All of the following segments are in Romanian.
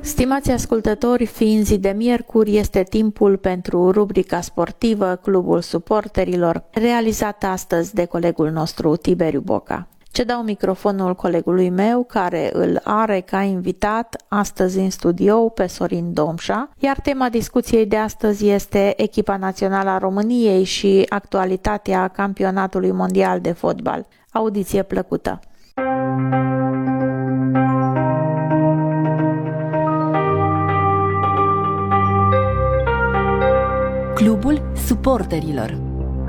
Stimați ascultători, fiind zi de miercuri, este timpul pentru rubrica sportivă Clubul Suporterilor, realizată astăzi de colegul nostru Tiberiu Boca. Ce dau microfonul colegului meu, care îl are ca invitat astăzi în studio pe Sorin Domșa, iar tema discuției de astăzi este echipa națională a României și actualitatea campionatului mondial de fotbal. Audiție plăcută! Clubul Suporterilor.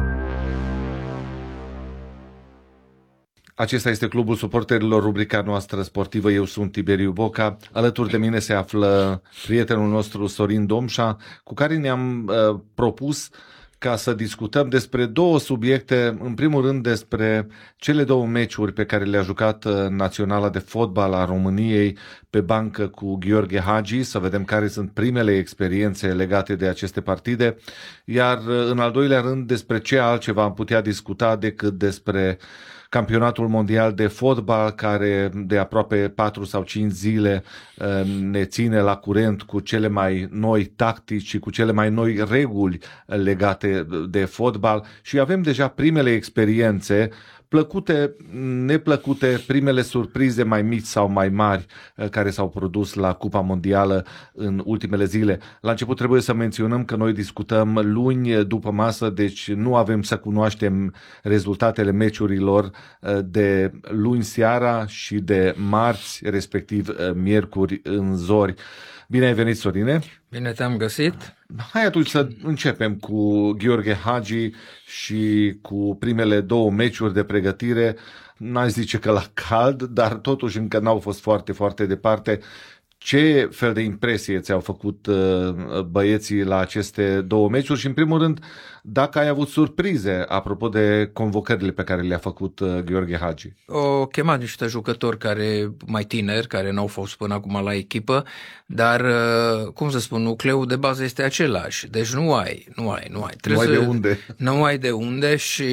Acesta este Clubul Suporterilor, rubrica noastră sportivă. Eu sunt Tiberiu Boca. Alături de mine se află prietenul nostru Sorin Domșa, cu care ne-am propus ca să discutăm despre două subiecte. În primul rând despre cele două meciuri pe care le-a jucat Naționala de Fotbal a României pe bancă cu Gheorghe Hagi, să vedem care sunt primele experiențe legate de aceste partide, iar în al doilea rând despre ce altceva am putea discuta decât despre campionatul mondial de fotbal, care de aproape 4 sau 5 zile ne ține la curent cu cele mai noi tactici și cu cele mai noi reguli legate de fotbal și avem deja primele experiențe, plăcute, neplăcute, primele surprize mai mici sau mai mari care s-au produs la Cupa Mondială în ultimele zile. La început trebuie să menționăm că noi discutăm luni după masă, deci nu avem să cunoaștem rezultatele meciurilor de luni seara și de marți, respectiv miercuri în zori. Bine ai venit, Sorine! Bine te-am găsit! Hai atunci să începem cu Gheorghe Hagi și cu primele două meciuri de pregătire. N-aș zice că la cald, dar totuși încă n-au fost foarte, foarte departe. Ce fel de impresie ți-au făcut băieții la aceste două meciuri și, în primul rând, dacă ai avut surprize apropo de convocările pe care le-a făcut Gheorghe Hagi? O chemat niște jucători mai tineri, care n-au fost până acum la echipă, dar, cum să spun, nucleul de bază este același. Deci nu ai. Nu ai de unde și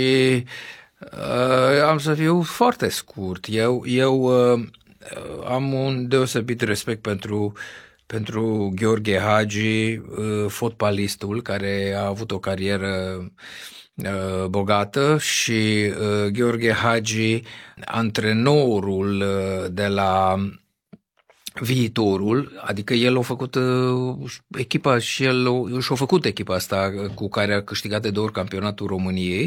am să fiu foarte scurt. Eu am un deosebit respect pentru Gheorghe Hagi, fotbalistul care a avut o carieră bogată, și Gheorghe Hagi, antrenorul de la Viitorul, adică el a făcut echipa și el și-a făcut echipa asta cu care a câștigat de 2 ori campionatul României.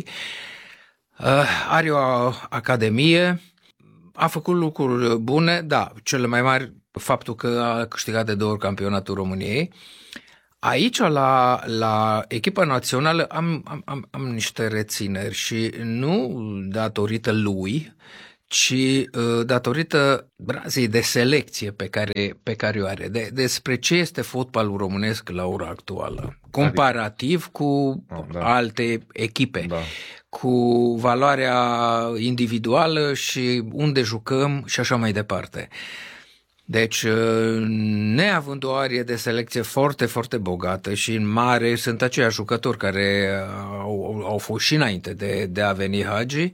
Are o academie, a făcut lucruri bune, da, cele mai mari, faptul că a câștigat de 2 ori campionatul României. Aici, la echipa națională, am niște rețineri și nu datorită lui, ci datorită razei de selecție pe care o are. Despre ce este fotbalul românesc la ora actuală, comparativ cu alte echipe. Da. Cu valoarea individuală și unde jucăm și așa mai departe. Deci, neavând o arie de selecție foarte, foarte bogată și în mare, sunt aceiași jucători care au fost și înainte de a veni Hagi,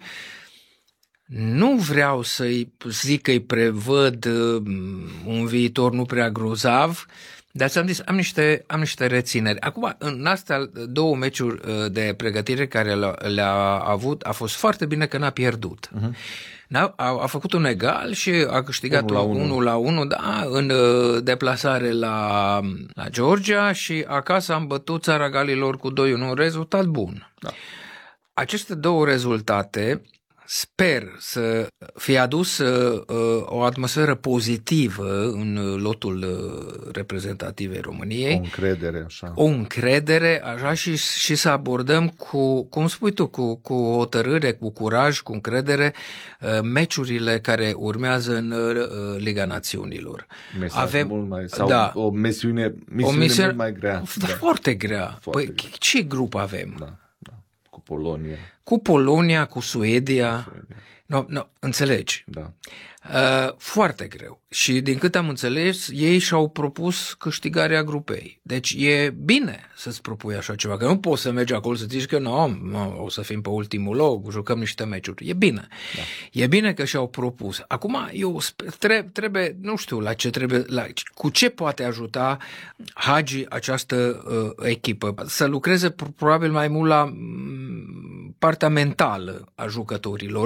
nu vreau să-i zic că îi prevăd un viitor nu prea grozav, dar ți-am zis, am niște rețineri. Acum, în astea 2 meciuri de pregătire care le-a avut, a fost foarte bine că n-a pierdut. A făcut un egal și a câștigat 1-1, da, în deplasare la Georgia, și acasă am bătut Țara Galilor cu 2-1, un rezultat bun. Da. Aceste 2 rezultate sper să fie adus o atmosferă pozitivă în lotul reprezentativei României. O încredere, așa, și să abordăm cu, cum spui tu, cu hotărâre, cu curaj, cu încredere, meciurile care urmează în Liga Națiunilor. O misiune mult mai grea. Foarte grea. Păi ce grup avem? Da. Cu Polonia. Cu Polonia, cu Suedia. No, înțelegi? Da. Foarte greu. Și din cât am înțeles, ei și-au propus câștigarea grupei. Deci e bine să-ți propui așa ceva, că nu poți să mergi acolo să zici că nu, o să fim pe ultimul loc, jucăm niște meciuri. E bine. Da. E bine că și-au propus. Acum, eu trebuie, nu știu cu ce poate ajuta Hagi această echipă. Să lucreze probabil mai mult la partea mentală a jucătorilor,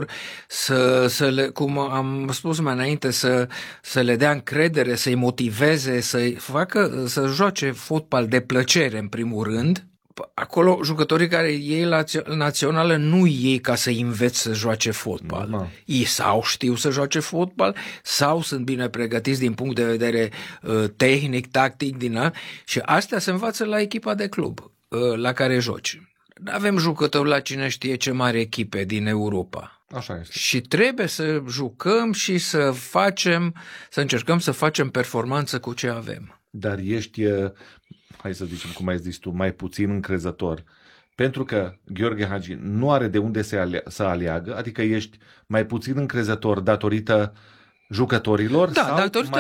cum am spus mai înainte, să le dea încredere, să-i motiveze, să joace fotbal de plăcere în primul rând. Acolo jucătorii care iei la națională nu iei ca să înveți să joace fotbal. Ei sau știu să joace fotbal sau sunt bine pregătiți din punct de vedere tehnic, tactic, și astea se învață la echipa de club la care joci. Avem jucători la cine știe ce mari echipe din Europa. Așa este. Și trebuie să jucăm și să încercăm să facem performanță cu ce avem. Dar ești, hai să zicem cum ai zis tu, mai puțin încrezător. Pentru că Gheorghe Hagi nu are de unde să aleagă, adică ești mai puțin încrezător datorită jucătorilor? Da, datorită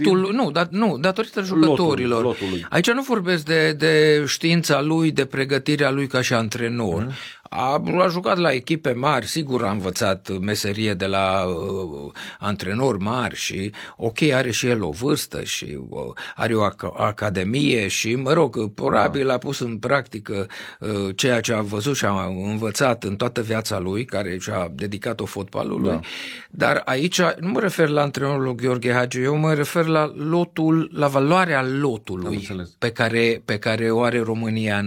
datorită jucătorilor. Lotului. Aici nu vorbesc de știința lui, de pregătirea lui ca și antrenor. A jucat la echipe mari, sigur a învățat meserie de la antrenori mari și are și el o vârstă și are o academie și, probabil a pus în practică ceea ce a văzut și a învățat în toată viața lui, care și-a dedicat-o fotbalului. Da. Dar aici nu mă refer la antrenorul Gheorghe Hagi, eu mă refer la la valoarea lotului pe care o are România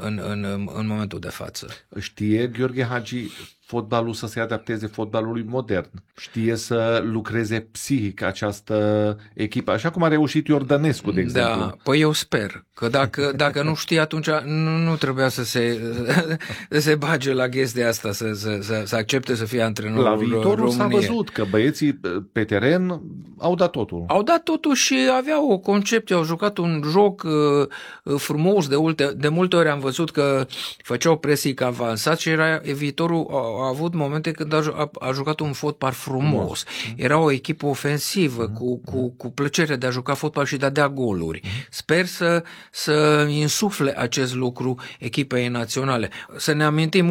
în momentul de față. Știe Gheorghe Hagi fotbalul să se adapteze fotbalului modern. Știe să lucreze psihic această echipă, așa cum a reușit Iordănescu, de exemplu. Da, păi eu sper că dacă nu știe, atunci nu trebuia să se bage la chestia asta, să accepte să fie antrenorul României. La viitorul s-a văzut că băieții pe teren au dat totul. Au dat totul și aveau o concepție, au jucat un joc frumos, de multe ori am văzut că făceau presic avansat și viitorul a avut momente când a jucat un fotbal frumos. Era o echipă ofensivă, cu plăcere de a juca fotbal și de a dea goluri. Sper să insufle acest lucru echipei naționale. Să ne amintim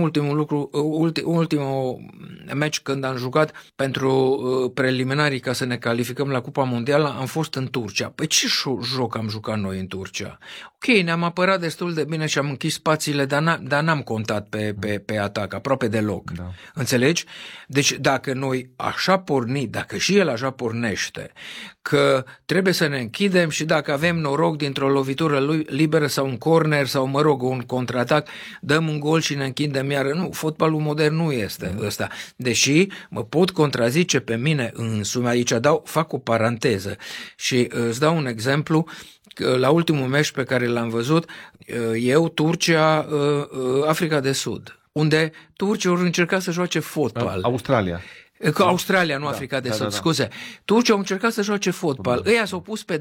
ultimul meci când am jucat pentru preliminarii ca să ne calificăm la Cupa Mondială, am fost în Turcia. Păi ce joc am jucat noi în Turcia? Ok, ne-am apărat destul de bine și am închis spațiile, dar n-am contat pe atac, aproape deloc. Da. Înțelegi? Deci dacă noi dacă și el așa pornește, că trebuie să ne închidem și dacă avem noroc dintr-o lovitură liberă sau un corner sau, un contraatac, dăm un gol și ne închidem iară. Nu, fotbalul modern nu este ăsta. Deși mă pot contrazice pe mine însumi, aici fac o paranteză și îți dau un exemplu. La ultimul meci pe care l-am văzut, Turcia, Africa de Sud, unde turcii au încercat să joace fotbal. Australia. Australia, nu Africa de Sud, scuze. Turcii au încercat să joace fotbal. Ei s-au pus pe